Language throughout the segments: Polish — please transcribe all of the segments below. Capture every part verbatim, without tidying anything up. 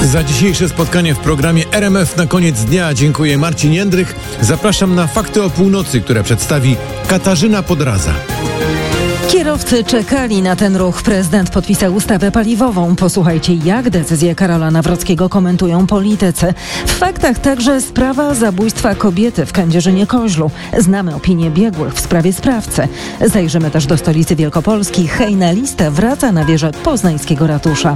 Za dzisiejsze spotkanie w programie R M F na koniec dnia dziękuję Marcin Jędrych. Zapraszam na Fakty o północy, które przedstawi Katarzyna Podradza. Kierowcy czekali na ten ruch. Prezydent podpisał ustawę paliwową. Posłuchajcie, jak decyzję Karola Nawrockiego komentują politycy. W faktach także sprawa zabójstwa kobiety w Kędzierzynie-Koźlu. Znamy opinię biegłych w sprawie sprawcy. Zajrzymy też do stolicy Wielkopolski. Hejna lista wraca na wieżę poznańskiego ratusza.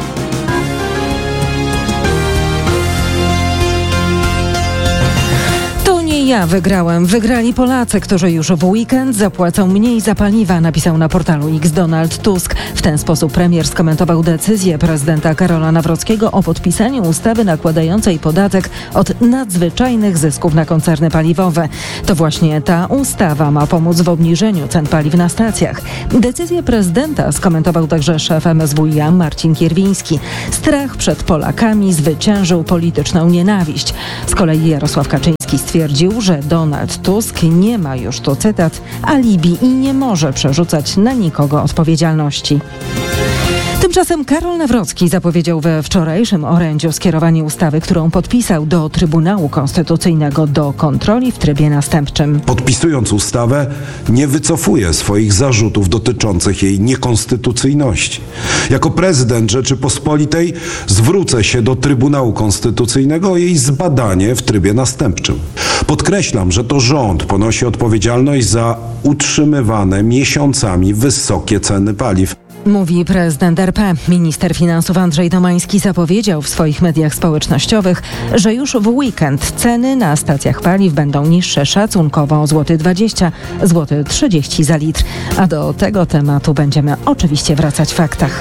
Ja wygrałem. Wygrali Polacy, którzy już w weekend zapłacą mniej za paliwa, napisał na portalu X Donald Tusk. W ten sposób premier skomentował decyzję prezydenta Karola Nawrockiego o podpisaniu ustawy nakładającej podatek od nadzwyczajnych zysków na koncerny paliwowe. To właśnie ta ustawa ma pomóc w obniżeniu cen paliw na stacjach. Decyzję prezydenta skomentował także szef M S W i A Marcin Kierwiński. Strach przed Polakami zwyciężył polityczną nienawiść. Z kolei Jarosław Kaczyński stwierdził, że Donald Tusk nie ma już, to cytat, alibi i nie może przerzucać na nikogo odpowiedzialności. Tymczasem Karol Nawrocki zapowiedział we wczorajszym orędziu skierowanie ustawy, którą podpisał do Trybunału Konstytucyjnego do kontroli w trybie następczym. Podpisując ustawę, nie wycofuje swoich zarzutów dotyczących jej niekonstytucyjności. Jako prezydent Rzeczypospolitej zwrócę się do Trybunału Konstytucyjnego o jej zbadanie w trybie następczym. Podkreślam, że to rząd ponosi odpowiedzialność za utrzymywane miesiącami wysokie ceny paliw. Mówi prezydent R P. Minister finansów Andrzej Domański zapowiedział w swoich mediach społecznościowych, że już w weekend ceny na stacjach paliw będą niższe szacunkowo o złoty dwadzieścia, złoty trzydzieści za litr. A do tego tematu będziemy oczywiście wracać w faktach.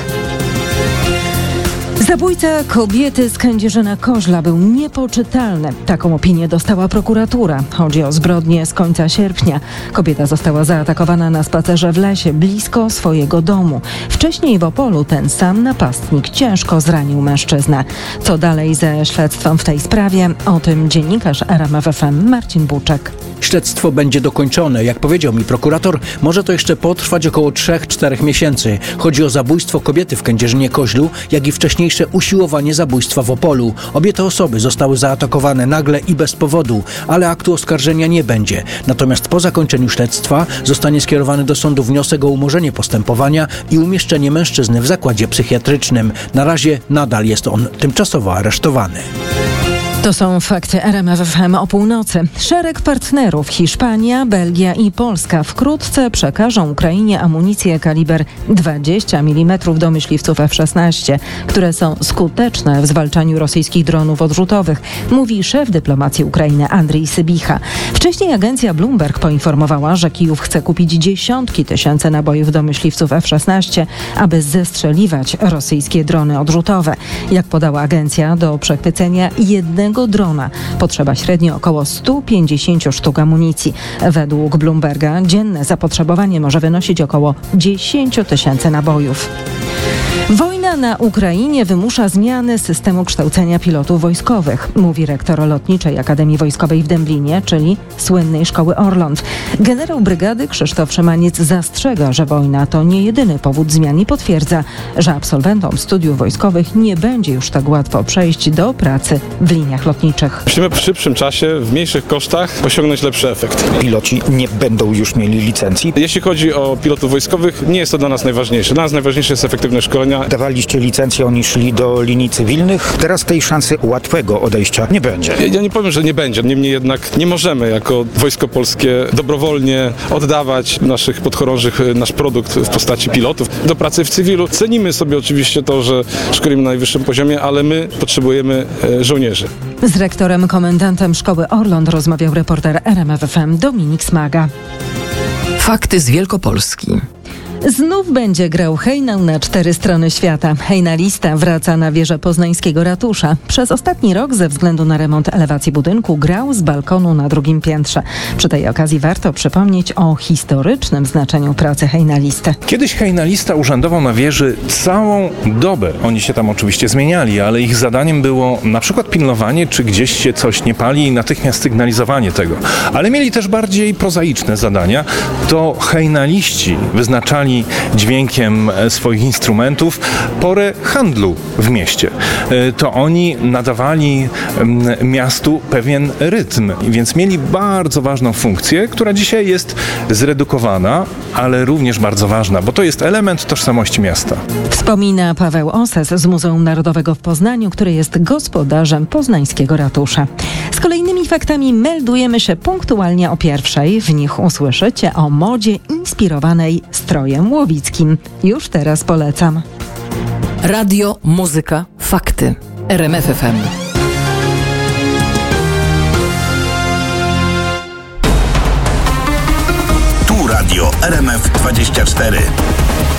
Zabójca kobiety z Kędzierzyna-Koźla był niepoczytalny. Taką opinię dostała prokuratura. Chodzi o zbrodnię z końca sierpnia. Kobieta została zaatakowana na spacerze w lesie blisko swojego domu. Wcześniej w Opolu ten sam napastnik ciężko zranił mężczyznę. Co dalej ze śledztwem w tej sprawie? O tym dziennikarz R M F F M Marcin Buczek. Śledztwo będzie dokończone. Jak powiedział mi prokurator, może to jeszcze potrwać około trzy do czterech miesięcy. Chodzi o zabójstwo kobiety w Kędzierzynie-Koźlu, jak i wcześniejsze usiłowanie zabójstwa w Opolu. Obie te osoby zostały zaatakowane nagle i bez powodu, ale aktu oskarżenia nie będzie. Natomiast po zakończeniu śledztwa zostanie skierowany do sądu wniosek o umorzenie postępowania i umieszczenie mężczyzny w zakładzie psychiatrycznym. Na razie nadal jest on tymczasowo aresztowany. To są fakty R M F F M o północy. Szereg partnerów, Hiszpania, Belgia i Polska, wkrótce przekażą Ukrainie amunicję kaliber dwadzieścia milimetrów do myśliwców F szesnaście, które są skuteczne w zwalczaniu rosyjskich dronów odrzutowych, mówi szef dyplomacji Ukrainy Andrii Sybicha. Wcześniej agencja Bloomberg poinformowała, że Kijów chce kupić dziesiątki tysięcy nabojów do myśliwców F szesnaście, aby zestrzeliwać rosyjskie drony odrzutowe. Jak podała agencja, do przechwycenia jednego drona potrzeba średnio około sto pięćdziesiąt sztuk amunicji. Według Bloomberga dzienne zapotrzebowanie może wynosić około dziesięć tysięcy nabojów. Wojna na Ukrainie wymusza zmiany systemu kształcenia pilotów wojskowych, mówi rektor Lotniczej Akademii Wojskowej w Dęblinie, czyli słynnej szkoły Orląt. Generał brygady Krzysztof Szymaniec zastrzega, że wojna to nie jedyny powód zmian i potwierdza, że absolwentom studiów wojskowych nie będzie już tak łatwo przejść do pracy w liniach lotniczych. Musimy w szybszym czasie, w mniejszych kosztach osiągnąć lepszy efekt. Piloci nie będą już mieli licencji. Jeśli chodzi o pilotów wojskowych, nie jest to dla nas najważniejsze. Dla nas najważniejsze jest efektywne szkolenia. Dawaliście licencję, oni szli do linii cywilnych. Teraz tej szansy łatwego odejścia nie będzie. Ja, ja nie powiem, że nie będzie. Niemniej jednak nie możemy jako Wojsko Polskie dobrowolnie oddawać naszych podchorążych nasz produkt w postaci pilotów do pracy w cywilu. Cenimy sobie oczywiście to, że szkolimy na najwyższym poziomie, ale my potrzebujemy e, żołnierzy. Z rektorem komendantem szkoły Orląt rozmawiał reporter R M F F M Dominik Smaga. Fakty z Wielkopolski. Znów będzie grał hejnał na cztery strony świata. Hejna lista wraca na wieżę poznańskiego ratusza. Przez ostatni rok ze względu na remont elewacji budynku grał z balkonu na drugim piętrze. Przy tej okazji warto przypomnieć o historycznym znaczeniu pracy hejnalisty. Kiedyś hejnalista urzędował na wieży całą dobę. Oni się tam oczywiście zmieniali, ale ich zadaniem było na przykład pilnowanie, czy gdzieś się coś nie pali i natychmiast sygnalizowanie tego. Ale mieli też bardziej prozaiczne zadania. To hejnaliści wyznaczali dźwiękiem swoich instrumentów porę handlu w mieście. To oni nadawali miastu pewien rytm, więc mieli bardzo ważną funkcję, która dzisiaj jest zredukowana, ale również bardzo ważna, bo to jest element tożsamości miasta. Wspomina Paweł Oses z Muzeum Narodowego w Poznaniu, który jest gospodarzem poznańskiego ratusza. Z kolejnymi faktami meldujemy się punktualnie o pierwszej. W nich usłyszycie o modzie inspirowanej strojem łowickim. Już teraz polecam. Radio, muzyka, fakty. R M F F M. Tu Radio R M F dwadzieścia cztery.